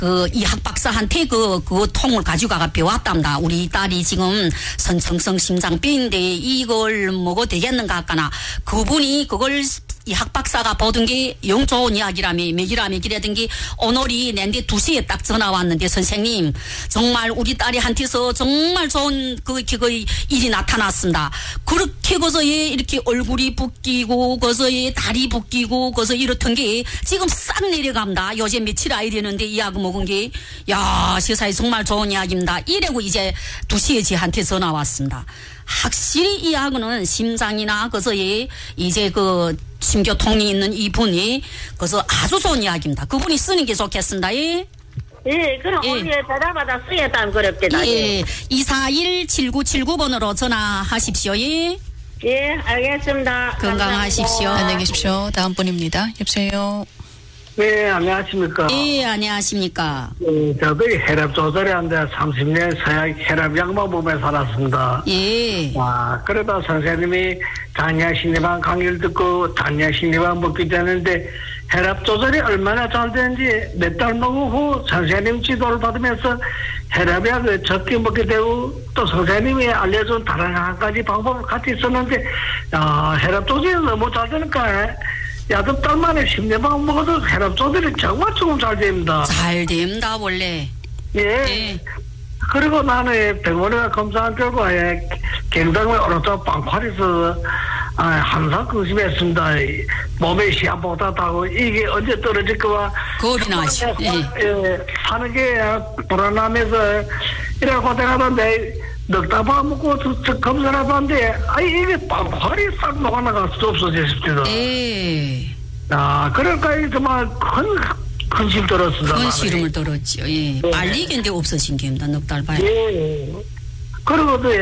이 학박사한테 그 통을 가져가가 배웠답니다. 우리 딸이 지금 선천성 심장병인데 이걸 먹어도 되겠는가 할까나. 그분이 그걸 이 학박사가 보던 게 영 좋은 이야기라며 맥이라던 게 오늘이 낸데 2시에 딱 전화 왔는데 선생님 정말 우리 딸이 한테서 정말 좋은 그 일이 나타났습니다. 그렇게 거서 이렇게 얼굴이 붓기고 거서 다리 붓기고 거서 이렇던 게 지금 싹 내려갑니다. 요새 며칠 아이 되는데 이 약 먹은 게 야 세상에 정말 좋은 이야기입니다. 이래고 이제 2시에 저한테 전화 왔습니다. 확실히 이 약은 심장이나 거서에 이제 그 심교통이 있는 이분이 그래서 아주 좋은 이야기입니다. 그분이 쓰는 게 좋겠습니다. 예. 예, 그럼 오늘 받아 쓰겠다면 그럽니다. 예. 241-7979번으로 전화하십시오. 예. 예, 알겠습니다. 건강하십시오. 감사합니다. 안녕히 계십시오. 다음 분입니다. 여보세요. 네, 안녕하십니까. 예, 안녕하십니까. 저도 혈압 조절하는데 30년 서약 혈압 약만 보며 살았습니다. 예. 그러다 선생님이 단야신리방 강의를 듣고 단야신리방 먹게 되는데 혈압 조절이 얼마나 잘 되는지 몇 달 먹은 후 선생님 지도를 받으면서 혈압약을 적게 먹게 되고 또 선생님이 알려준 다른 한 가지 방법을 같이 썼는데 혈압 조절이 너무 잘 되니까 야도 딸 만에 10년만 먹어도 혈압 조절이 정말 조금 잘 됩니다. 잘 됩니다, 원래. 예. 예. 그리고 나는 병원에 검사한 결과에 굉장히 오른쪽 빵파리에서 항상 근심했습니다. 몸에 시합 못하다고 이게 언제 떨어질까봐 겁이 나시. 예. 사는 게 불안하면서 이래 고생하던데 넉달 밥 먹고 검사를 하던데 이게 빵파리 싹 녹아나가 수 없어졌습니다. 예. 그러니까 정말 큰 심 들었습니다. 큰 시름을 들었죠. 예. 네. 빨리 견데 없어진 게입니다. 넉 달 봐요. 예. 그리고도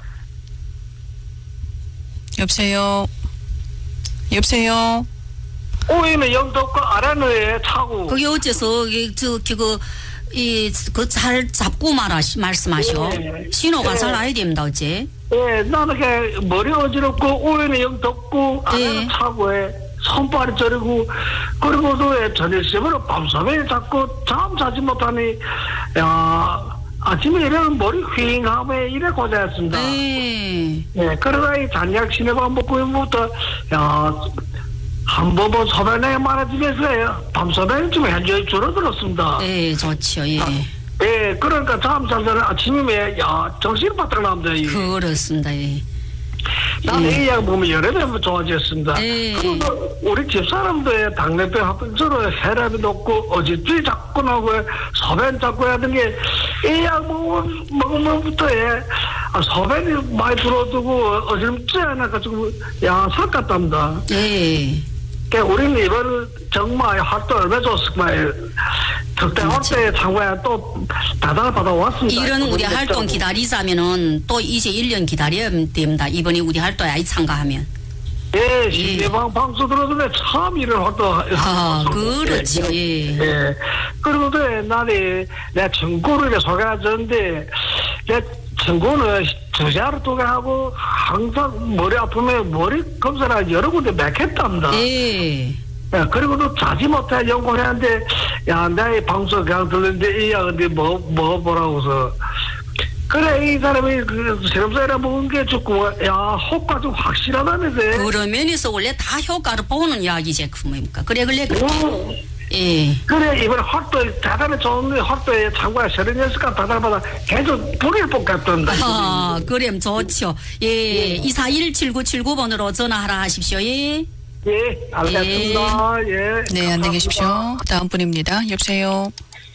여보세요. 여보세요. 오이는 영덕고 아래는 차고. 그게 어째서 잘 잡고 말씀하셔. 네. 신호가 네. 잘 나야 됩니다. 어째. 예, 나는 그 머리 어지럽고 오이는 영덕고 아래는 네. 차고에 손발이 저리고 그리고도 저녁 시험으로 밤새에 자꾸 잠 자지 못하니 아침에 일어나면 머리 휑하고 이래 고생했습니다. 네. 예, 그러다 이 단약 시내방 먹고 부터 한 번은 소변에 많아지면서 밤소변이 좀 현저히 줄어들었습니다. 네, 좋죠. 예. 예, 그러니까 잠 잘 때는 아침에 정신이 바짝 납니다. 그렇습니다. 예. 나는 이 약 먹으면 여러 배 좋아졌습니다. 네. 그리고 우리 집사람도 당뇨병 합병증으로 혈압이 높고 어지투이 자꾸 나고 소변 자꾸 하던 게 이 약 먹으면부터 소변이 많이 들어두고 어지럽지 않아가지고 살 같답니다. 네. 그러니까 우리는 이거를 정말 활동 얼마나 좋습니까? 특대할 때 참고해 또 다단을 받아왔습니다. 이런 우리 활동 기다리자면은 또 이제 1년 기다려야 됩니다. 이번에 우리 활동에 아이 참가하면. 예, 신예방 방송 들어주면 참 이런 활동. 그렇죠. 예. 예. 그리고 또 옛날에 내가 청구를 소개하셨는데, 내 청구는 주자로 소개하고 항상 머리 아프면 머리 검사를 여러 군데 맥혔답니다. 예. 야, 그리고 또 자지 못해 연구를 했는데, 내 방송 그냥 들렸는데, 근데 먹어보라고서. 그래, 이 사람이 세럼살이라 먹은 게 좋고, 효과 좀 확실하다면서요. 그런 면에서 원래 다 효과를 보는 약이지, 그 뭡니까? 그래. 예. 그래, 이번에 활동, 대단히 좋은 활동에 참고해 36시간 다달마다 계속 불을 뽑겠던데. 그럼 좋죠. 예. 241-7979번으로 전화하라 하십시오. 예. 예, 알겠습니다. 예. 네, 안녕히 계십시오. 다음 분입니다. 여보세요.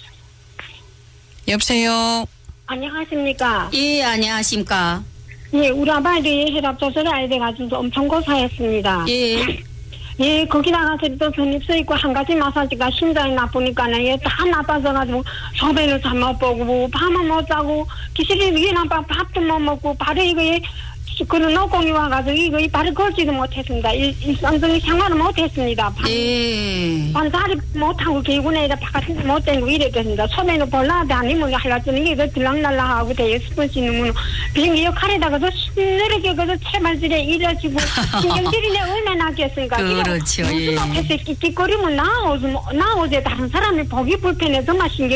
안녕하십니까. 예, 안녕하십니까. 예, 우리 아빠도 혈압 조절을 알게 돼가지고 엄청 고생했습니다. 예. 예, 거기 나가서 또 전입서 있고 한 가지 마사지가 심장이 나쁘니까는 다 나빠져가지고 소변을 잘 못 보고 밥만 못 자고 기실이 위에는 밥도 못 먹고 바로 이거 그런 노공이 와가지고 이거 발을 걸지도 못했습니다. 일상적인 생활을 못했습니다. 예. 반사리 못하고 개구나 이래 바깥에 못 댕고 이랬습니다. 소변을 볼라도 아니면 하려더니 이거 들락날락하고 대여섯 번씩 넘으면 비행기 역할에다가도 신나게 그저 채말질에 일해지고 신경질이 내 얼마나 나겠습니까? 그렇죠. 무슨 앞에서 끽끽거리면 나 어제 다른 사람이 보기 불편해서 막 신경